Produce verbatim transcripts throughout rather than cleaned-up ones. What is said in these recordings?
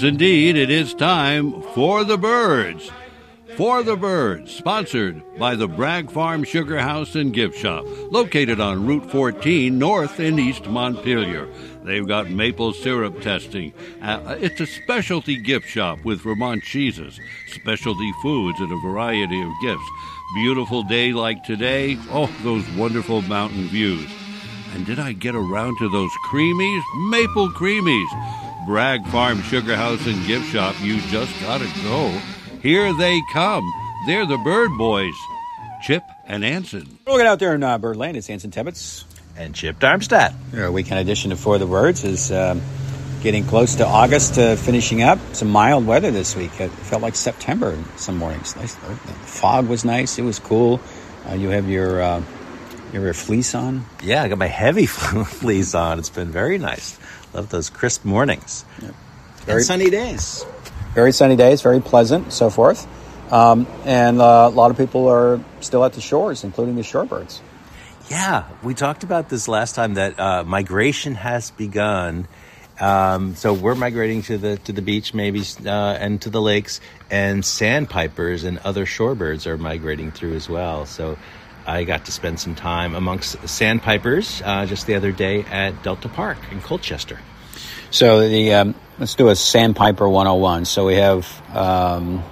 Indeed, it is time for the birds. For the Birds, sponsored by the Bragg Farm Sugar House and Gift Shop, located on Route fourteen north in East Montpelier. They've got maple syrup testing. Uh, it's a specialty gift shop with Vermont cheeses, specialty foods, and a variety of gifts. Beautiful day like today. Oh, those wonderful mountain views. And did I get around to those creamies? Maple creamies. Bragg Farm Sugar House and Gift Shop, you just gotta go. Here they come. They're the Bird Boys, Chip and Anson. Looking out there in uh, Birdland, it's Anson Tibbetts. And Chip Darmstadt. Our weekend edition of For the Birds is um, getting close to August, uh, finishing up. Some mild weather this week. It felt like September some mornings. Nice. The fog was nice. It was cool. Uh, you have your... Uh, You have your fleece on? Yeah, I got my heavy fleece on. It's been very nice. Love those crisp mornings. Yep. Very and sunny days. Very sunny days, very pleasant, so forth. Um, and uh, a lot of people are still at the shores, including the shorebirds. Yeah, we talked about this last time that uh, migration has begun. Um, so we're migrating to the to the beach, maybe, uh, and to the lakes. And sandpipers and other shorebirds are migrating through as well. So I got to spend some time amongst sandpipers uh, just the other day at Delta Park in Colchester. So the um, let's do a Sandpiper one oh one. So we have um,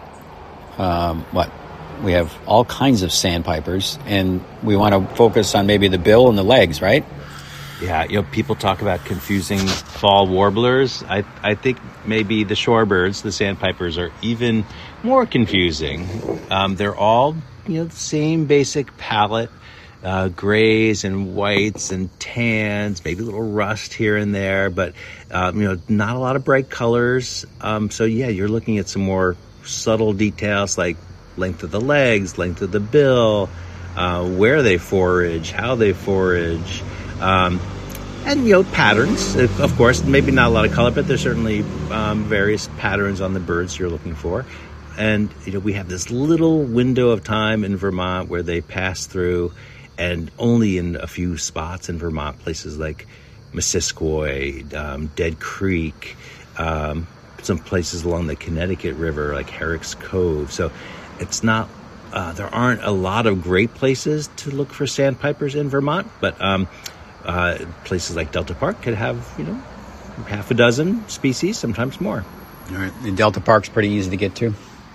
um, what? We have all kinds of sandpipers, and we want to focus on maybe the bill and the legs, right? Yeah, you know, people talk about confusing fall warblers. I I think maybe the shorebirds, the sandpipers, are even more confusing. Um, they're all, you know, the same basic palette, uh, grays and whites and tans, maybe a little rust here and there, but, um, you know, not a lot of bright colors. Um, so, yeah, you're looking at some more subtle details like length of the legs, length of the bill, uh, where they forage, how they forage, um, and, you know, patterns, of course. Maybe not a lot of color, but there's certainly um, various patterns on the birds you're looking for. And, you know, we have this little window of time in Vermont where they pass through, and only in a few spots in Vermont, places like Missisquoi, um, Dead Creek, um, some places along the Connecticut River like Herrick's Cove. So it's not, uh, there aren't a lot of great places to look for sandpipers in Vermont, but um, uh, places like Delta Park could have, you know, half a dozen species, sometimes more. All right. And Delta Park's pretty easy to get to?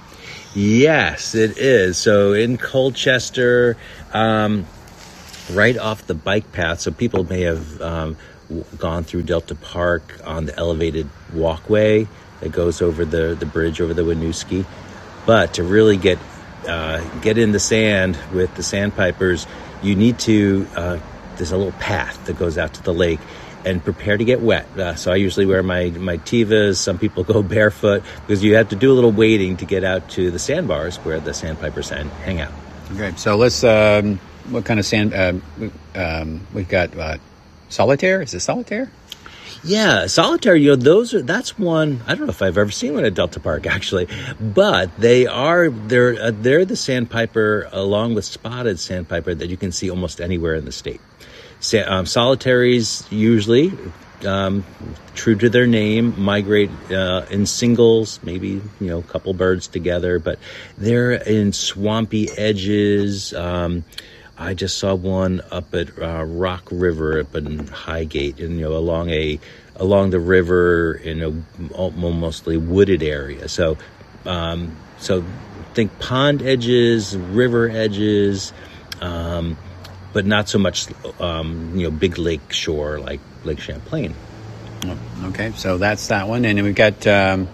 Yes, it is. So in Colchester, um, right off the bike path, so people may have um, w- gone through Delta Park on the elevated walkway that goes over the, the bridge over the Winooski. But to really get uh, get in the sand with the sandpipers, you need to, uh, there's a little path that goes out to the lake, and prepare to get wet. Uh, so I usually wear my, my Tevas. Some people go barefoot because you have to do a little wading to get out to the sandbars where the sandpipers hang, hang out. Okay, so let's, um, what kind of sand, uh, um, we've got uh, solitaire? Is it solitaire? Yeah, solitaire, you know, those are, that's one, I don't know if I've ever seen one at Delta Park, actually, but they are, they're, uh, they're the sandpiper along with spotted sandpiper that you can see almost anywhere in the state. Um, solitaries usually, um, true to their name, migrate uh, in singles, maybe, you know, a couple birds together, but they're in swampy edges. Um, I just saw one up at uh, Rock River up in Highgate, and, you know, along a along the river in a mostly wooded area. So, um, so think pond edges, river edges. Um, but not so much, um, you know, big lake shore like Lake Champlain. Oh, okay, so that's that one. And then we've got um,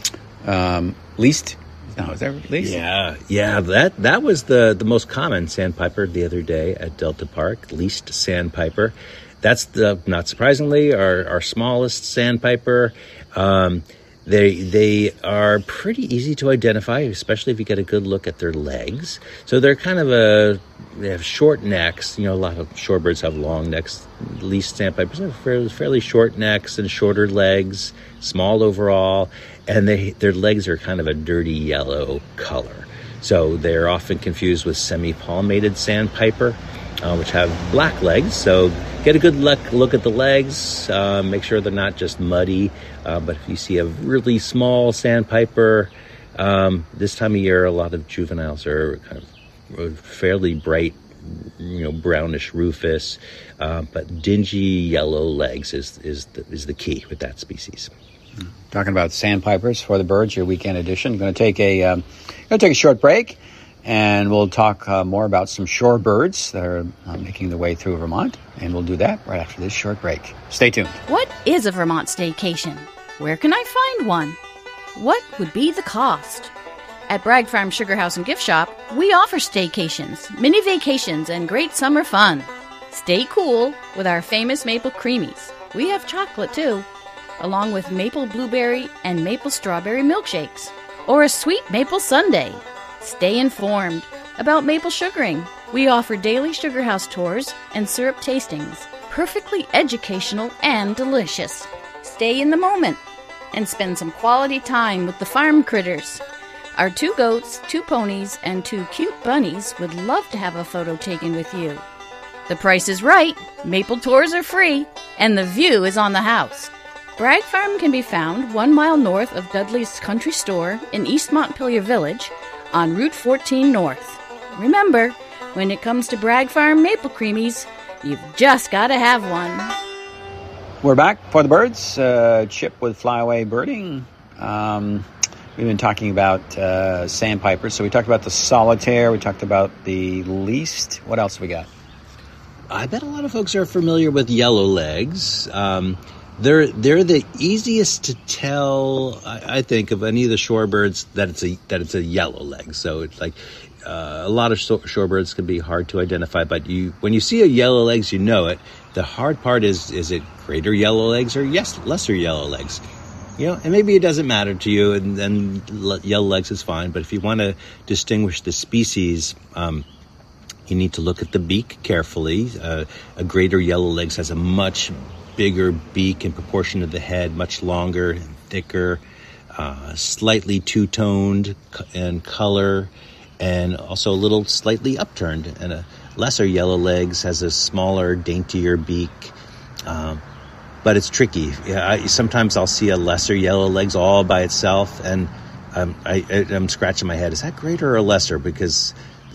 um, least. No, is that least? Yeah, yeah, that that was the, the most common sandpiper the other day at Delta Park, least sandpiper. That's, the not surprisingly, our, our smallest sandpiper. Um, They they are pretty easy to identify, especially if you get a good look at their legs. So they're kind of a, they have short necks. You know, a lot of shorebirds have long necks. Least sandpipers have fairly, fairly short necks and shorter legs, small overall, and they their legs are kind of a dirty yellow color. So they're often confused with semi-palmated sandpiper, uh, which have black legs. So get a good look, look at the legs. Uh, make sure they're not just muddy. Uh, but if you see a really small sandpiper, um, this time of year, a lot of juveniles are kind of fairly bright, you know, brownish rufous. Uh, but dingy yellow legs is is the, is the key with that species. Talking about sandpipers for the birds, your weekend edition. Going to take a um, going to take a short break, and we'll talk uh, more about some shorebirds that are uh, making their way through Vermont, and we'll do that right after this short break. Stay tuned. What is a Vermont staycation? Where can I find one? What would be the cost? At Bragg Farm Sugar House and Gift Shop, we offer staycations, mini vacations, and great summer fun. Stay cool with our famous maple creamies. We have chocolate too, along with maple blueberry and maple strawberry milkshakes, or a sweet maple sundae. Stay informed about maple sugaring. We offer daily sugar house tours and syrup tastings, perfectly educational and delicious. Stay in the moment and spend some quality time with the farm critters. Our two goats, two ponies, and two cute bunnies would love to have a photo taken with you. The price is right, maple tours are free, and the view is on the house. Bragg Farm can be found one mile north of Dudley's Country Store in East Montpelier Village on Route fourteen North. Remember, when it comes to Bragg Farm maple creamies, you've just got to have one. We're back for the birds. Uh, Chip with Flyaway Birding. Um, we've been talking about uh, sandpipers. So we talked about the solitaire. We talked about the least. What else we got? I bet a lot of folks are familiar with yellow legs. Um, they're they're the easiest to tell, I, I think, of any of the shorebirds that it's a that it's a yellow leg. So it's like uh, a lot of shorebirds can be hard to identify, but you when you see a yellow legs, you know it. The hard part is is it greater yellow legs or yes lesser yellow legs? You know, and maybe it doesn't matter to you, and then yellow legs is fine. But if you want to distinguish the species, um, you need to look at the beak carefully. Uh, a greater yellow legs has a much bigger beak in proportion to the head, much longer and thicker, uh, slightly two-toned in color, and also a little slightly upturned. And a lesser yellow legs has a smaller, daintier beak, um, but it's tricky. Yeah, I, sometimes I'll see a lesser yellow legs all by itself, and um, I, I, I'm scratching my head. Is that greater or lesser? Because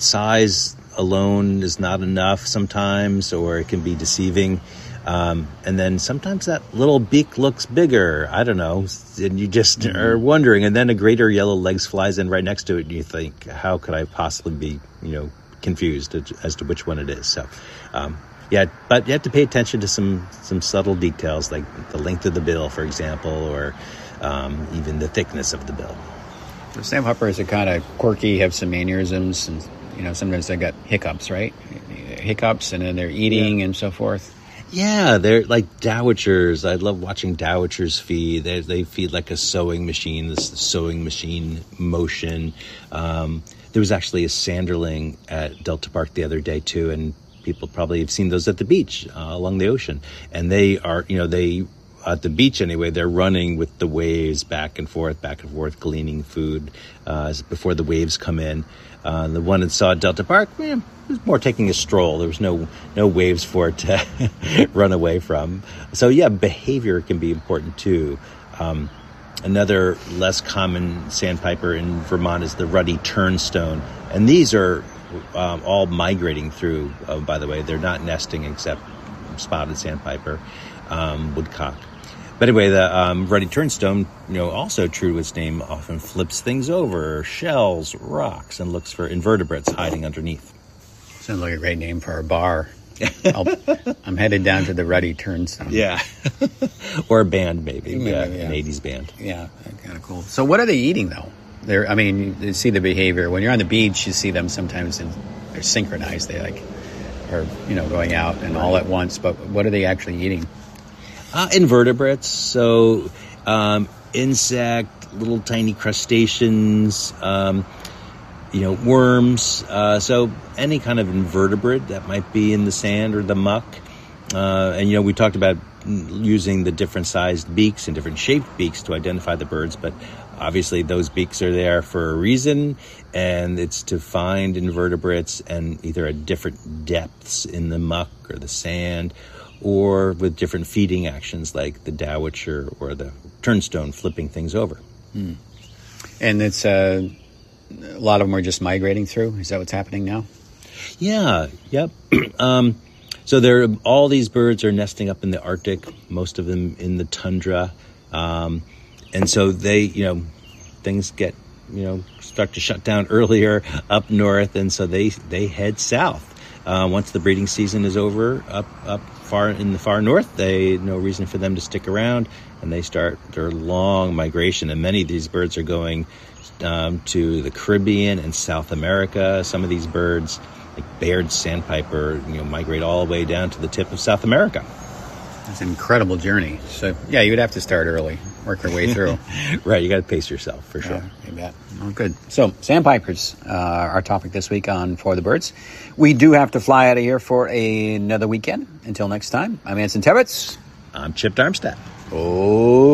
size alone is not enough sometimes, or it can be deceiving. Um, and then sometimes that little beak looks bigger. I don't know. And you just mm-hmm. are wondering. And then a greater yellow legs flies in right next to it. And you think, how could I possibly be, you know, confused as to which one it is? So, um, yeah, but you have to pay attention to some, some subtle details, like the length of the bill, for example, or um, even the thickness of the bill. The sandpipers are kind of quirky, have some mannerisms, and, you know, sometimes they got hiccups, right? Hiccups, and then they're eating yeah. and so forth. Yeah, they're like dowitchers. I love watching dowitchers feed. They, they feed like a sewing machine, this sewing machine motion. Um, there was actually a sanderling at Delta Park the other day, too, and people probably have seen those at the beach uh, along the ocean. And they are, you know, they, at the beach anyway, they're running with the waves back and forth, back and forth, gleaning food uh, before the waves come in. Uh, the one that saw at Delta Park, eh, it was more taking a stroll. There was no no waves for it to run away from. So, yeah, behavior can be important, too. Um, another less common sandpiper in Vermont is the ruddy turnstone. And these are um, all migrating through, uh, by the way. They're not nesting except spotted sandpiper, um, woodcock. But anyway, the um, ruddy turnstone, you know, also true to its name, often flips things over, shells, rocks, and looks for invertebrates hiding underneath. Sounds like a great name for a bar. I'm headed down to the ruddy turnstone. Yeah. Or a band, maybe. maybe yeah, yeah. An eighties band. Yeah, kind of cool. So what are they eating, though? They're, I mean, you see the behavior. When you're on the beach, you see them sometimes, and they're synchronized. They, like, are, you know, going out and all at once. But what are they actually eating? Uh, invertebrates, so um, insect, little tiny crustaceans, um, you know, worms. Uh, so any kind of invertebrate that might be in the sand or the muck. Uh, and, you know, we talked about using the different sized beaks and different shaped beaks to identify the birds, but obviously those beaks are there for a reason, and it's to find invertebrates and either at different depths in the muck or the sand, or with different feeding actions like the dowitcher or the turnstone flipping things over. Mm. And it's uh, a lot of them are just migrating through. Is that what's happening now? Yeah, yep. um, so there, all these birds are nesting up in the Arctic, most of them in the tundra. Um, and so they, you know, things get, you know, start to shut down earlier up north. And so they, they head south. Uh, once the breeding season is over, up up far in the far north, they no reason for them to stick around, and they start their long migration. And many of these birds are going um, to the Caribbean and South America. Some of these birds, like Baird's sandpiper, you know, migrate all the way down to the tip of South America. It's an incredible journey. So, yeah, you would have to start early, work your way through. Right, you got to pace yourself, for sure. Yeah, you bet. Oh, good. So, sandpipers, uh, our topic this week on For the Birds. We do have to fly out of here for a, another weekend. Until next time, I'm Anson Tebbetts. I'm Chip Darmstadt. Oh.